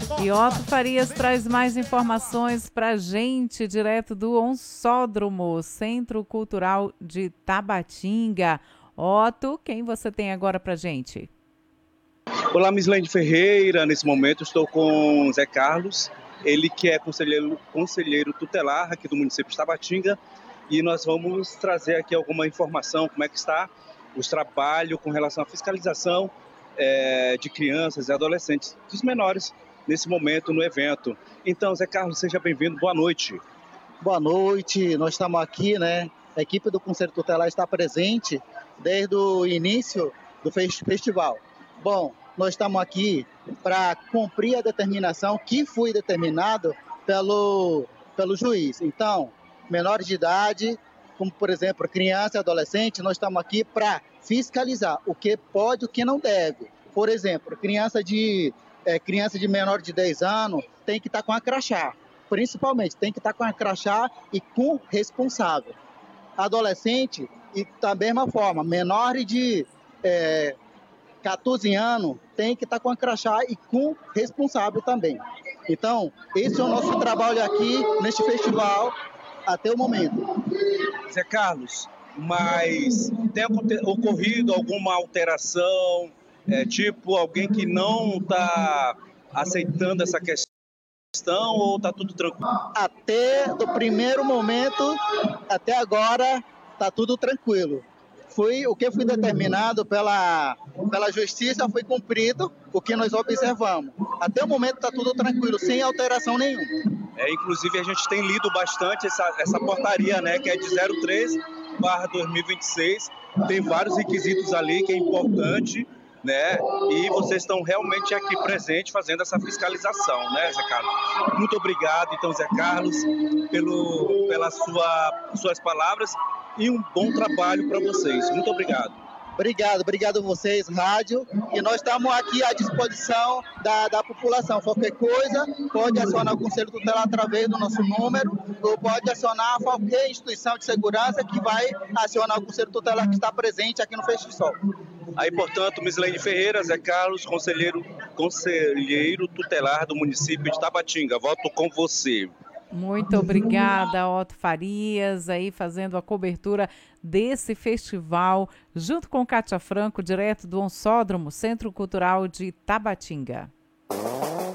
E Otto Farias traz mais informações pra gente, direto do Onsódromo, Centro Cultural de Tabatinga. Otto, quem você tem agora pra gente? Olá, Mislene Ferreira. Nesse momento estou com Zé Carlos, ele que é conselheiro tutelar aqui do município de Tabatinga, e nós vamos trazer aqui alguma informação, como é que está os trabalhos com relação à fiscalização de crianças e adolescentes, dos menores, nesse momento no evento. Então, Zé Carlos, seja bem-vindo, boa noite. Boa noite, nós estamos aqui, né? A equipe do Conselho Tutelar está presente desde o início do festival. Bom, nós estamos aqui para cumprir a determinação que foi determinado pelo juiz. Então, menores de idade, como por exemplo criança e adolescente, nós estamos aqui para fiscalizar o que pode e o que não deve. Por exemplo, criança de menor de 10 anos tem que estar com a crachá. Principalmente, tem que estar com a crachá e com responsável. Adolescente, e da mesma forma, menor de 14 anos, tem que estar com a crachá e com responsável também. Então, esse é o nosso trabalho aqui neste festival até o momento. Zé Carlos, mas tem ocorrido alguma alteração, tipo alguém que não está aceitando essa questão, ou está tudo tranquilo? Até do primeiro momento, até agora, está tudo tranquilo. O que foi determinado pela justiça foi cumprido, o que nós observamos. Até o momento está tudo tranquilo, sem alteração nenhuma. Inclusive, a gente tem lido bastante essa portaria, né, que é de 03/2026. Tem vários requisitos ali que é importante, né? E vocês estão realmente aqui presentes fazendo essa fiscalização, né, Zé Carlos? Muito obrigado, então, Zé Carlos, pelas suas palavras e um bom trabalho para vocês. Muito obrigado. Obrigado a vocês, rádio, e nós estamos aqui à disposição da população. Qualquer coisa, pode acionar o Conselho Tutelar através do nosso número, ou pode acionar qualquer instituição de segurança que vai acionar o Conselho Tutelar que está presente aqui no Festival. Aí, portanto, Mislene Ferreira, Zé Carlos, conselheiro tutelar do município de Tabatinga. Volto com você. Muito obrigada, Otto Farias, aí fazendo a cobertura desse festival, junto com Kátia Franco, direto do Onsódromo, Centro Cultural de Tabatinga.